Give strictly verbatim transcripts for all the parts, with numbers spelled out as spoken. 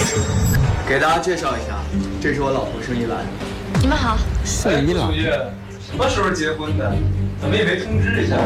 给大家介绍一下，这是我老婆盛一兰。 你们好。 盛一兰， 什么时候结婚的？怎么也没通知一下？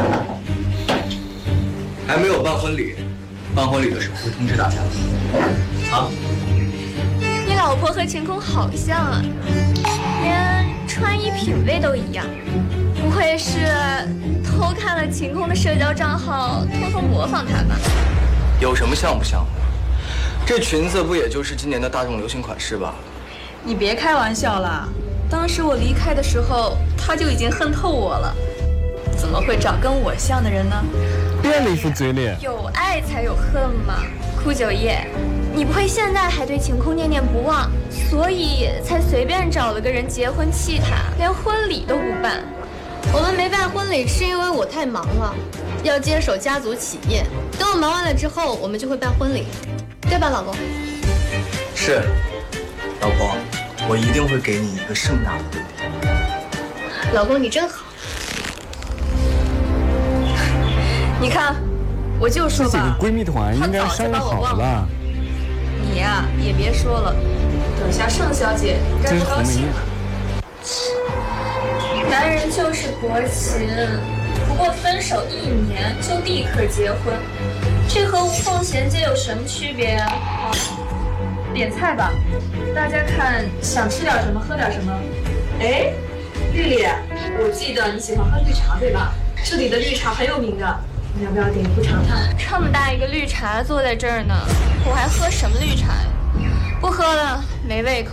还没有办婚礼，办婚礼的时候会通知大家的。啊？ 你老婆和晴空好像啊，连穿衣品味都一样。不会是偷看了晴空的社交账号，偷偷模仿他吧？ 有什么像不像？这裙子不也就是今年的大众流行款式吧？ 你别开玩笑啦！当时我离开的时候，他就已经恨透我了，怎么会找跟我像的人呢？ 变了一副嘴脸。 有爱才有恨嘛，顾九叶，你不会现在还对晴空念念不忘，所以才随便找了个人结婚气他，连婚礼都不办？我们没办婚礼是因为我太忙了，要接手家族企业。等我忙完了之后，我们就会办婚礼，对吧，老公？ 是，老婆，我一定会给你一个盛大的婚礼。 老公，你真好。你看，我就说吧， 这几个闺蜜团应该商量好了吧？ 你呀、啊，也别说了，等下盛小姐该不高兴了。 男人就是薄情，不过分手一年就立刻结婚，这和无缝衔接有什么区别啊？ 点菜吧，大家看想吃点什么喝点什么。哎，丽丽，我记得你喜欢喝绿茶对吧？这里的绿茶很有名的，你要不要点一壶尝尝？ 这么大一个绿茶坐在这儿呢，我还喝什么绿茶呀？不喝了，没胃口。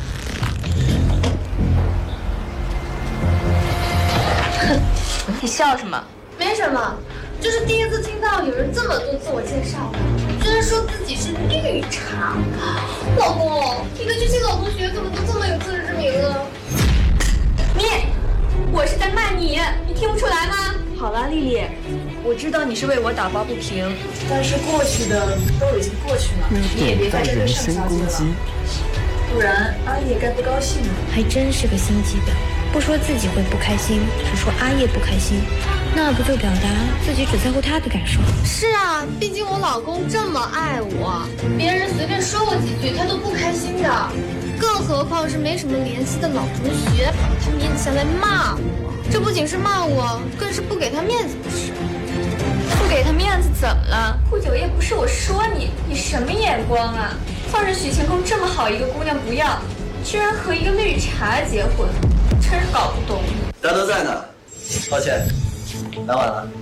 你笑什么？ 没什么，就是第一次听到有人这么多自我介绍的，居然说自己是绿茶。老公，你的这些老同学怎么都这么有自知之明呢？ 你，我是在骂你，你听不出来吗？ 好啦，丽丽，我知道你是为我打抱不平，但是过去的都已经过去了，你也别在这跟盛小姐了，不然阿叶该不高兴了。 还真是个心机婊。不说自己会不开心，只说阿叶不开心，那不就表达自己只在乎他的感受？ 是啊，毕竟我老公这么爱我，别人随便说我几句他都不开心的，更何况是没什么联系的老同学，他面子下来骂我，这不仅是骂我，更是不给他面子的事。 不给他面子怎么了？顾九叶，不是我说你，你什么眼光啊？放着许晴空这么好一个姑娘不要，居然和一个绿茶结婚。真是搞不懂。 大家都在呢，抱歉，来晚了。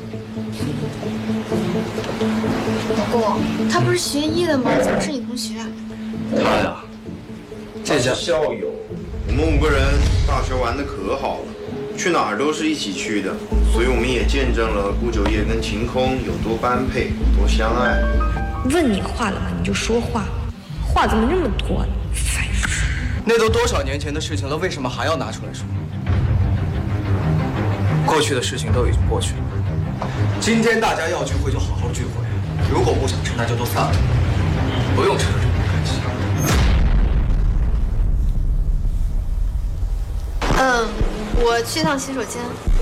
老公，他不是学医的吗？怎么是你同学啊？ 他呀，这家校友， 我们五个人大学玩的可好了，去哪儿都是一起去的，所以我们也见证了顾九叶跟晴空有多般配，多相爱。 问你话了吗？你就说话，话怎么这么多呢？烦死！ 那都多少年前的事情了，为什么还要拿出来说？过去的事情都已经过去了，今天大家要聚会就好好聚会，如果不想吃，那就都散了，不用扯这么开心。 嗯，我去趟洗手间。